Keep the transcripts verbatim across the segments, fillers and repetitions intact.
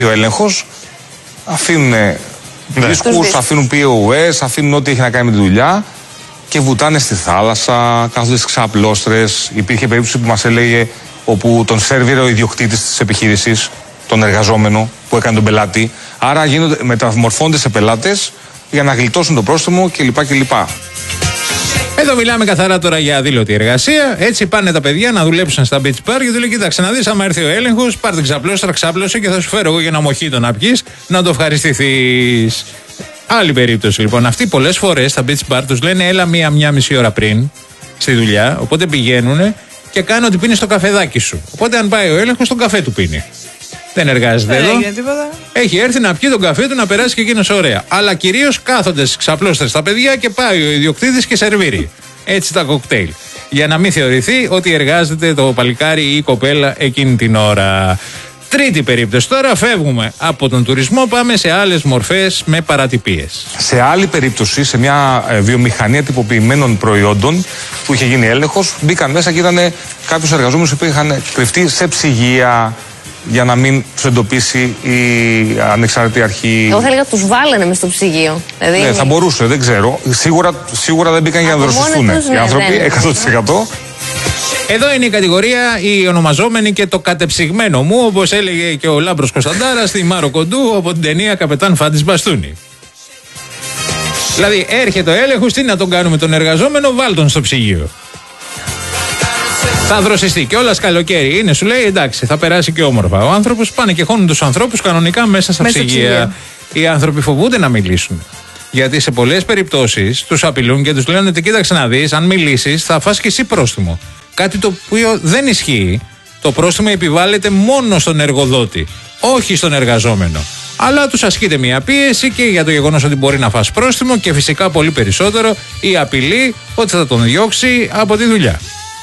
Ο έλεγχος αφήνουν δίσκους, αφήνουν πι ο ες, αφήνουν ό,τι έχει να κάνει με τη δουλειά και βουτάνε στη θάλασσα, κάθονται στις ξαπλώστρες. Υπήρχε περίπτωση που μας έλεγε όπου τον σέρβιρε ο ιδιοκτήτης της επιχείρησης, τον εργαζόμενο που έκανε τον πελάτη. Άρα γίνονται, μεταμορφώνται σε πελάτες για να γλιτώσουν το πρόστιμο κλπ. κλπ. Εδώ μιλάμε καθαρά τώρα για αδήλωτη εργασία. Έτσι πάνε τα παιδιά να δουλέψουν στα beach bar και του λέει: κοίταξε να δεις, άμα έρθει ο έλεγχος, πάρ' την ξαπλώστρα, ξάπλωσε και θα σου φέρω εγώ για ένα μοχίτο να πιεις, να το ευχαριστηθείς. Άλλη περίπτωση λοιπόν. Αυτοί πολλές φορές στα beach bar τους λένε: έλα μία-μία μισή ώρα πριν στη δουλειά. Οπότε πηγαίνουν και κάνουν ότι πίνει το καφεδάκι σου. Οπότε αν πάει ο έλεγχος, τον καφέ του πίνει. Δεν εργάζεται δεν εδώ. τίποτα. Έχει έρθει να πιει τον καφέ του, να περάσει και εκείνος ωραία. Αλλά κυρίως κάθονται στις ξαπλώστρες τα παιδιά και πάει ο ιδιοκτήτης και σερβίρει. Έτσι τα κοκτέιλ. Για να μην θεωρηθεί ότι εργάζεται το παλικάρι ή η κοπέλα εκείνη την ώρα. Τρίτη περίπτωση. Τώρα φεύγουμε από τον τουρισμό, πάμε σε άλλες μορφές με παρατυπίες. Σε άλλη περίπτωση, σε μια ε, βιομηχανία τυποποιημένων προϊόντων που είχε γίνει έλεγχος, μπήκαν μέσα και ήταν κάποιους εργαζόμενους που είχαν κρυφτεί σε ψυγεία για να μην τους εντοπίσει η ανεξάρτητη αρχή. Εγώ θα έλεγα τους βάλανε μες στο ψυγείο. Δηλαδή ναι, είναι... θα μπορούσε, δεν ξέρω. Σίγουρα, σίγουρα δεν μπήκαν για να δροσιστούν οι ναι, άνθρωποι, ναι. εκατό τοις εκατό. Εδώ είναι η κατηγορία, η ονομαζόμενη και το κατεψυγμένο μου, όπως έλεγε και ο Λάμπρος Κωνσταντάρας στη Μάρο Κοντού από την ταινία Καπετάν Φάντης Μπαστούνι. Δηλαδή έρχεται ο έλεγχος, τι να τον κάνουμε τον εργαζόμενο, βάλ τον στο ψυγείο. Θα δροσιστεί και όλα καλοκαίρι είναι, σου λέει εντάξει, θα περάσει και όμορφα. Ο άνθρωπος πάνε και χώνουν τους ανθρώπους κανονικά μέσα στα μέσα ψυγεία. ψυγεία. Οι άνθρωποι φοβούνται να μιλήσουν. Γιατί σε πολλές περιπτώσεις τους απειλούν και τους λένε ότι κοίταξε να δεις, αν μιλήσεις θα φας και εσύ πρόστιμο. Κάτι το οποίο δεν ισχύει. Το πρόστιμο επιβάλλεται μόνο στον εργοδότη, όχι στον εργαζόμενο. Αλλά τους ασκείται μια πίεση και για το γεγονός ότι μπορεί να φας πρόστιμο και φυσικά πολύ περισσότερο η απειλή ότι θα τον διώξει από τη δουλειά.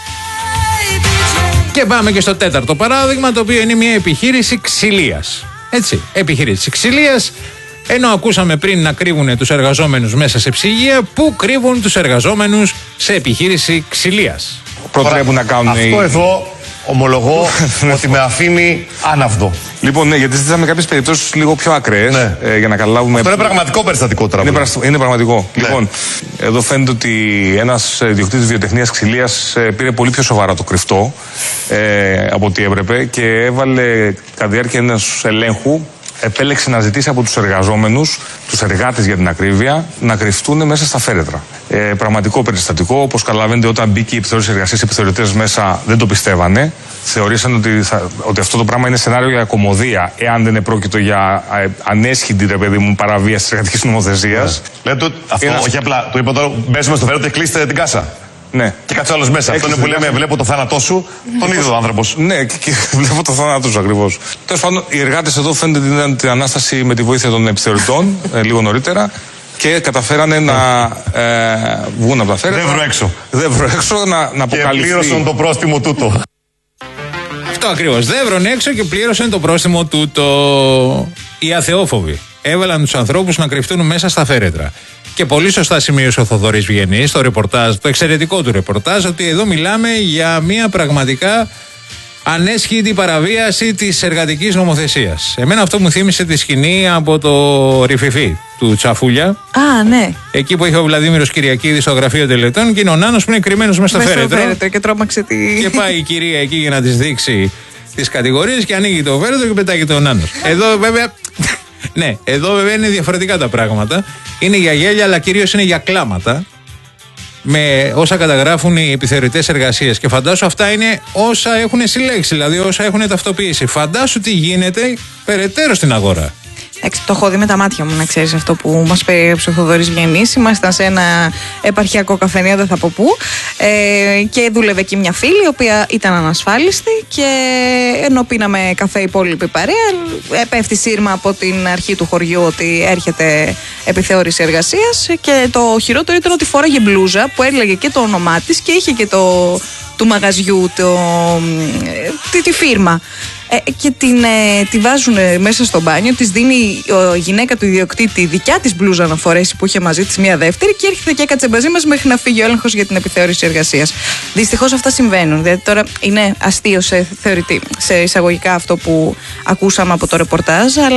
Και πάμε και στο τέταρτο παράδειγμα, το οποίο είναι μια επιχείρηση ξυλίας. Έτσι, επιχείρηση ξυλίας. Ενώ ακούσαμε πριν να κρύβουν τους εργαζόμενους μέσα σε ψυγεία, πού κρύβουν τους εργαζόμενους σε επιχείρηση ξυλίας. Προτρέπουν να κάνουν. Αυτό οι... εδώ ομολογώ ότι με αφήνει άναυδο. Λοιπόν, ναι, γιατί ζητήσαμε κάποιες περιπτώσεις λίγο πιο ακραίες Ναι. ε, για να καταλάβουμε. Αυτό είναι πραγματικό περιστατικό τώρα. Είναι, πρα... είναι πραγματικό. Ναι. Λοιπόν, εδώ φαίνεται ότι ένας ιδιοκτήτης βιοτεχνίας ξυλίας ε, πήρε πολύ πιο σοβαρά το κρυφτό ε, από ό,τι έπρεπε και έβαλε κατά τη διάρκεια ενός ελέγχου. Επέλεξε να ζητήσει από τους εργαζόμενους, τους εργάτες για την ακρίβεια, να κρυφτούν μέσα στα φέρετρα. Ε, πραγματικό περιστατικό. Όπως καταλαβαίνετε, όταν μπήκε η επιθεώρηση εργασίας, οι επιθεωρητές μέσα δεν το πιστεύανε. Θεωρήσαν ότι, θα, ότι αυτό το πράγμα είναι σενάριο για κωμωδία, εάν δεν επρόκειτο για ε, ανέσχυντη, ρε παιδί μου, παραβίαση της εργατικής νομοθεσίας. Ναι. Λέτε αυτό, Ένας... όχι απλά. Του είπα τώρα, μπέσουμε στο φέρετρο και κλείστε την κάσα. Ναι. Και κάτσε άλλος μέσα. Αυτό είναι που λέμε, βλέπω το θάνατό σου, τον ίδιο ο άνθρωπος. Ναι, και, και βλέπω το θάνατό σου ακριβώς. Τέλος πάντων, οι εργάτες εδώ φαίνεται ότι ήταν την ανάσταση με τη βοήθεια των επιθεωρητών, ε, λίγο νωρίτερα, και καταφέρανε να ε, βγουν από τα φέρετρα. Δεν βρω έξω. Δεν βρω έξω να, να αποκαλυφθεί. Και πλήρωσαν το πρόστιμο τούτο. Αυτό ακριβώς. Δεν βρουν έξω και πλήρωσαν το πρόστιμο τούτο. Οι αθεόφοβοι έβαλαν τους ανθρώπους να κρυφτούν μέσα στα φέρετρα. Και πολύ σωστά σημείωσε ο Θοδωρής Βιενής στο ρεπορτάζ, το εξαιρετικό του ρεπορτάζ, ότι εδώ μιλάμε για μια πραγματικά ανέσχυτη παραβίαση της εργατικής νομοθεσίας. Εμένα αυτό μου θύμισε τη σκηνή από το Ριφιφί του Τσαφούλια. Α, ναι. Εκεί που είχε ο Βλαδίμηρος Κυριακίδης στο γραφείο τελετών και είναι ο Νάνος που είναι κρυμμένος μέσα στο φέρετρο. φέρετρο και τρόμαξε τη... Και πάει η κυρία εκεί για να της δείξει τις κατηγορίες και ανοίγει το φέρετρο και πετάγεται ο Νάνος. Εδώ βέβαια... Ναι, εδώ βέβαια είναι διαφορετικά τα πράγματα. Είναι για γέλια, αλλά κυρίως είναι για κλάματα. Με όσα καταγράφουν οι επιθεωρητές εργασίες. Και φαντάσου αυτά είναι όσα έχουν συλλέξει, δηλαδή όσα έχουν ταυτοποιήσει. Φαντάσου τι γίνεται περαιτέρω στην αγορά. Εντάξει, το έχω δει με τα μάτια μου, να ξέρεις αυτό που μας περιέγραψε ο Θοδωρής Βιενής. Ήμασταν σε ένα επαρχιακό καφενείο, δεν θα πω πού, ε, και δούλευε εκεί μια φίλη, η οποία ήταν ανασφάλιστη και ενώ πίναμε καφέ η υπόλοιπη παρέα, πέφτει σύρμα από την αρχή του χωριού ότι έρχεται επιθεώρηση εργασίας και το χειρότερο ήταν ότι φόραγε μπλούζα που έλεγε και το όνομά της και είχε και το του μαγαζιού, το, τη, τη φίρμα. Ε, και την, ε, τη βάζουν μέσα στο μπάνιο, της δίνει η γυναίκα του ιδιοκτήτη δικιά της μπλούζα να φορέσει που είχε μαζί της μία δεύτερη και έρχεται και έκατσε μαζί μας μέχρι να φύγει ο έλεγχος για την επιθεώρηση εργασίας. Δυστυχώς αυτά συμβαίνουν. Δηλαδή τώρα είναι αστείο σε, θεωρητή, σε εισαγωγικά αυτό που ακούσαμε από το ρεπορτάζ, αλλά